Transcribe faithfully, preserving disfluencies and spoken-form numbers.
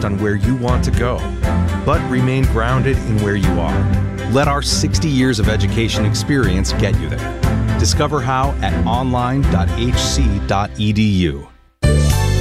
focused on where you want to go, but remain grounded in where you are. Let our sixty years of education experience get you there. Discover how at online dot h c dot e d u.